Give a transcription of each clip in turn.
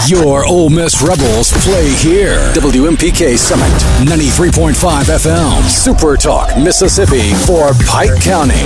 Your Ole Miss Rebels play here. WMPK Summit, 93.5 FM. Super Talk, Mississippi for Pike County.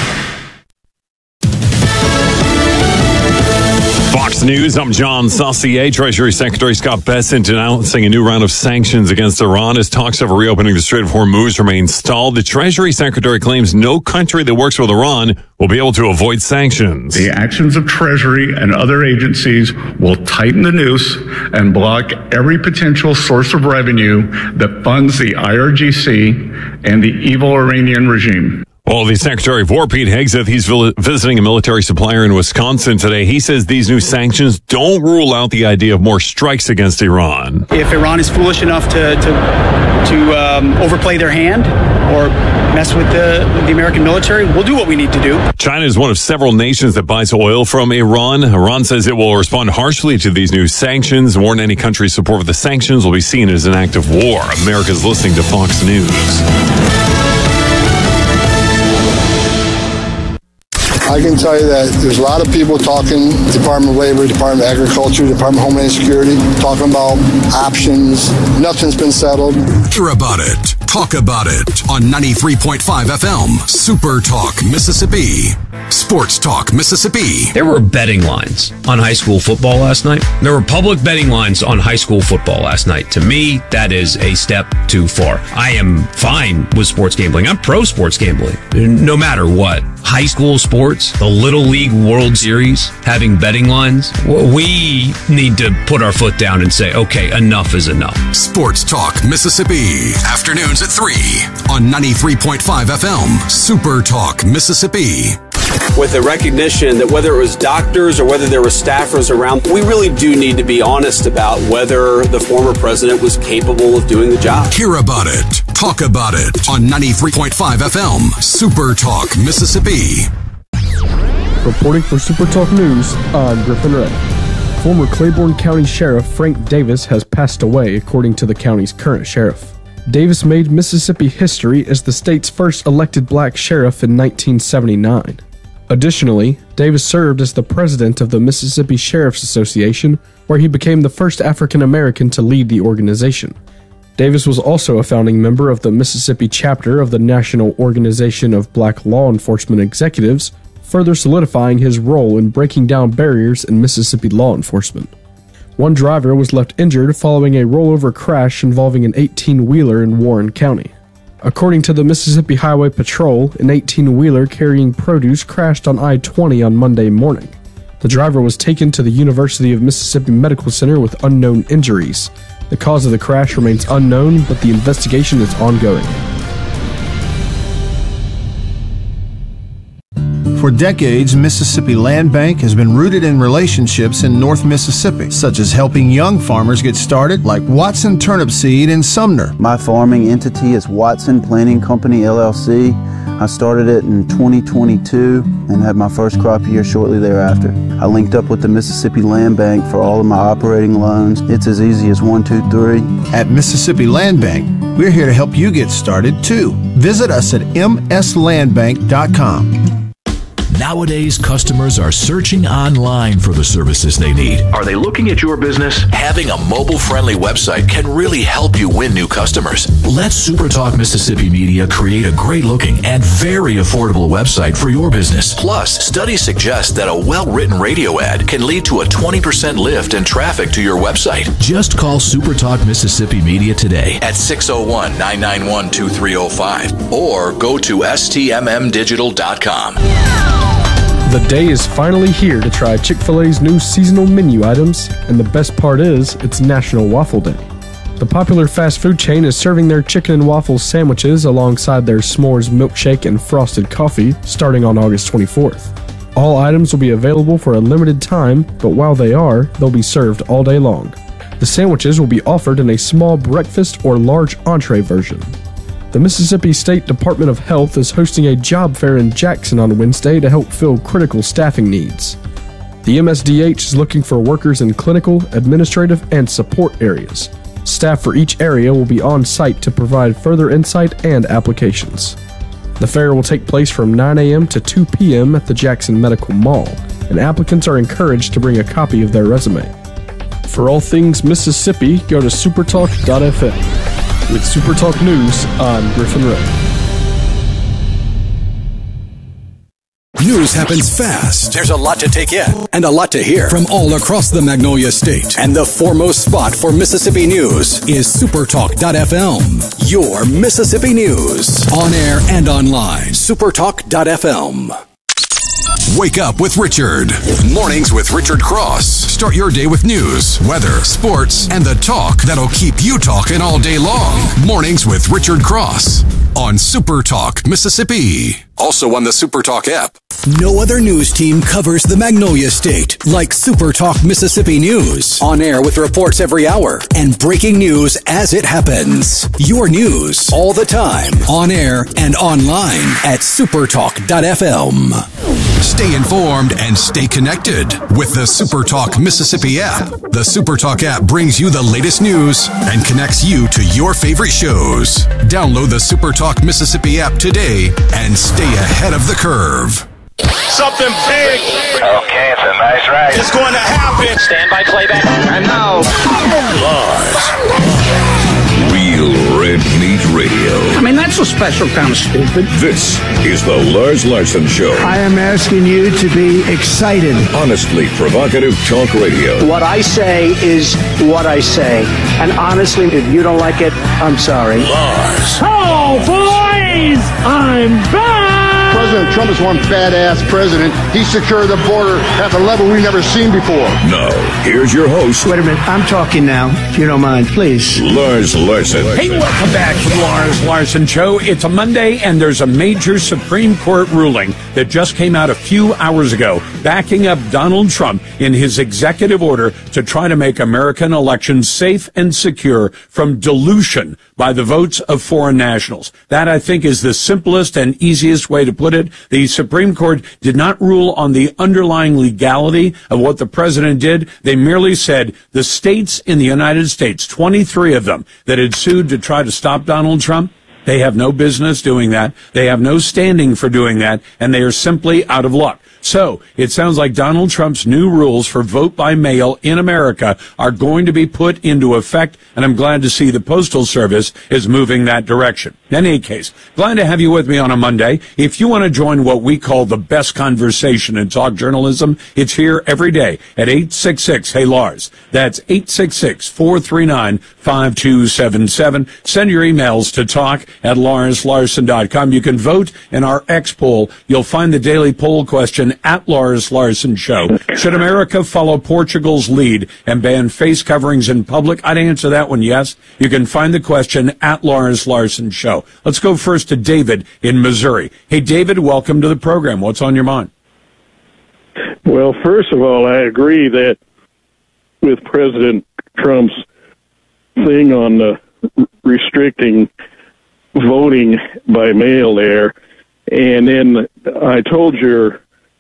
Fox News, I'm John Saucier. Treasury Secretary Scott Bessent announcing a new round of sanctions against Iran as talks over reopening the Strait of Hormuz remain stalled. The Treasury Secretary claims no country that works with Iran will be able to avoid sanctions. The actions of Treasury and other agencies will tighten the noose and block every potential source of revenue that funds the IRGC and the evil Iranian regime. Well, the Secretary of War, Pete Hegseth, he's visiting a military supplier in Wisconsin today. He says these new sanctions don't rule out the idea of more strikes against Iran. If Iran is foolish enough to overplay their hand or mess with the American military, we'll do what we need to do. China is one of several nations that buys oil from Iran. Iran says it will respond harshly to these new sanctions, warn any country's support for the sanctions will be seen as an act of war. America's listening to Fox News. I can tell you that there's a lot of people talking, Department of Labor, Department of Agriculture, Department of Homeland Security, talking about options. Nothing's been settled. Hear about it. Talk about it on 93.5 FM. Super Talk, Mississippi. Sports Talk, Mississippi. There were betting lines on high school football last night. There were public betting lines on high school football last night. To me, that is a step too far. I am fine with sports gambling. I'm pro sports gambling, no matter what. High school sports, the Little League World Series, having betting lines, we need to put our foot down and say, okay, enough is enough. Sports Talk, Mississippi. Afternoons at 3 on 93.5 FM. Super Talk, Mississippi. With the recognition that whether it was doctors or whether there were staffers around, we really do need to be honest about whether the former president was capable of doing the job. Hear about it. Talk about it on 93.5 FM. Super Talk, Mississippi. Reporting for Super Talk News, I'm Griffin Ray. Former Claiborne County Sheriff Frank Davis has passed away, according to the county's current sheriff. Davis made Mississippi history as the state's first elected black sheriff in 1979. Additionally, Davis served as the president of the Mississippi Sheriff's Association, where he became the first African American to lead the organization. Davis was also a founding member of the Mississippi chapter of the National Organization of Black Law Enforcement Executives, further solidifying his role in breaking down barriers in Mississippi law enforcement. One driver was left injured following a rollover crash involving an 18-wheeler in Warren County. According to the Mississippi Highway Patrol, an 18-wheeler carrying produce crashed on I-20 on Monday morning. The driver was taken to the University of Mississippi Medical Center with unknown injuries. The cause of the crash remains unknown, but the investigation is ongoing. For decades, Mississippi Land Bank has been rooted in relationships in North Mississippi, such as helping young farmers get started, like Watson Turnip Seed in Sumner. My farming entity is Watson Planting Company, LLC. I started it in 2022 and had my first crop year shortly thereafter. I linked up with the Mississippi Land Bank for all of my operating loans. It's as easy as 1, 2, 3. At Mississippi Land Bank, we're here to help you get started too. Visit us at mslandbank.com. Nowadays, customers are searching online for the services they need. Are they looking at your business? Having a mobile-friendly website can really help you win new customers. Let SuperTalk Mississippi Media create a great-looking and very affordable website for your business. Plus, studies suggest that a well-written radio ad can lead to a 20% lift in traffic to your website. Just call SuperTalk Mississippi Media today at 601-991-2305 or go to stmmdigital.com. The day is finally here to try Chick-fil-A's new seasonal menu items, and the best part is, it's National Waffle Day. The popular fast food chain is serving their chicken and waffle sandwiches alongside their s'mores milkshake and frosted coffee starting on August 24th. All items will be available for a limited time, but while they are, they'll be served all day long. The sandwiches will be offered in a small breakfast or large entree version. The Mississippi State Department of Health is hosting a job fair in Jackson on Wednesday to help fill critical staffing needs. The MSDH is looking for workers in clinical, administrative, and support areas. Staff for each area will be on site to provide further insight and applications. The fair will take place from 9 a.m. to 2 p.m. at the Jackson Medical Mall, and applicants are encouraged to bring a copy of their resume. For all things Mississippi, go to supertalk.fm. With Supertalk News, I'm Griffin Ray. News happens fast. There's a lot to take in and a lot to hear from all across the Magnolia State. And the foremost spot for Mississippi news is supertalk.fm. Your Mississippi news. On air and online. Supertalk.fm. Wake up with Richard. Mornings with Richard Cross. Start your day with news, weather, sports, and the talk that'll keep you talking all day long. Mornings with Richard Cross on Super Talk Mississippi. Also on the Super Talk app. No other news team covers the Magnolia State like Super Talk Mississippi News. On air with reports every hour and breaking news as it happens. Your news all the time. On air and online at supertalk.fm. Stay informed and stay connected with the Super Talk Mississippi app. The Super Talk app brings you the latest news and connects you to your favorite shows. Download the Super Talk Mississippi app today and stay ahead of the curve. Something big. Okay, it's a nice ride. It's going to happen. Stand by playback. And now, Lars. Real Red Meat Radio. I mean, that's a special kind of stupid. This is the Lars Larson Show. I am asking you to be excited. Honestly provocative talk radio. What I say is what I say. And honestly, if you don't like it, I'm sorry. Lars. Oh, boys! I'm back! President Trump is one badass president. He secured the border at the level we've never seen before. Now, here's your host. Wait a minute. I'm talking now, if you don't mind, please. Lars Larson. Hey, welcome back to the Lars Larson Show. It's a Monday, and there's a major Supreme Court ruling that just came out a few hours ago, backing up Donald Trump in his executive order to try to make American elections safe and secure from dilution by the votes of foreign nationals. That, I think, is the simplest and easiest way to put it. The Supreme Court did not rule on the underlying legality of what the president did. They merely said the states in the United States, 23 of them, that had sued to try to stop Donald Trump, they have no business doing that. They have no standing for doing that, and they are simply out of luck. So it sounds like Donald Trump's new rules for vote by mail in America are going to be put into effect, and I'm glad to see the Postal Service is moving that direction. In any case, glad to have you with me on a Monday. If you want to join what we call the best conversation in talk journalism, it's here every day at 866-HEY-LARS. That's 866-439-5277. Send your emails to talk@LarsLarson.com. You can vote in our X poll. You'll find the daily poll question at Lars Larson Show. Should America follow Portugal's lead and ban face coverings in public? I'd answer that one yes. You can find the question at Lars Larson Show. Let's go first to David in Missouri. Hey, David, welcome to the program. What's on your mind? Well, first of all, I agree that with President Trump's thing on restricting voting by mail there, and then I told your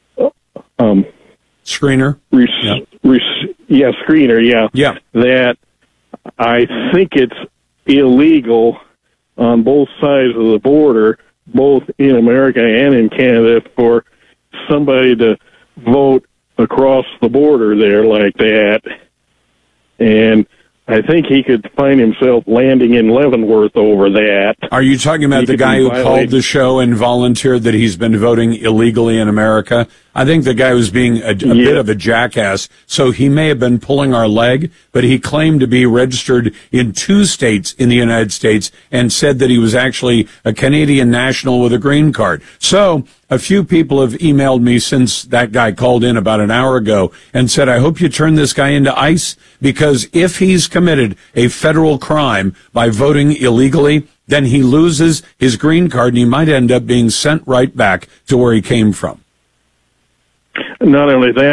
screener, screener, that I think it's illegal on both sides of the border, both in America and in Canada, for somebody to vote across the border there like that. And I think he could find himself landing in Leavenworth over that. Are you talking about the guy who called the show and volunteered that he's been voting illegally in America? I think the guy was being a bit of a jackass, so he may have been pulling our leg, but he claimed to be registered in 2 states in the United States and said that he was actually a Canadian national with a green card. So a few people have emailed me since that guy called in about an hour ago and said, I hope you turn this guy into ICE, because if he's committed a federal crime by voting illegally, then he loses his green card and he might end up being sent right back to where he came from. Not only that,